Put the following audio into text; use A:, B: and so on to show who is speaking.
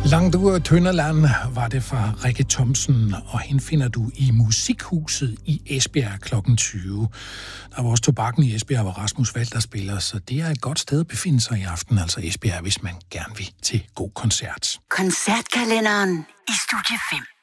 A: Langt ud af Tønderland var det fra Rikke Thomsen, og hende finder du i Musikhuset i Esbjerg kl. 20. Der var også Tobakken i Esbjerg, hvor Rasmus Walter spiller, så det er et godt sted at befinde sig i aften, altså Esbjerg, hvis man gerne vil til god koncert.
B: Koncertkalenderen i Studie 5.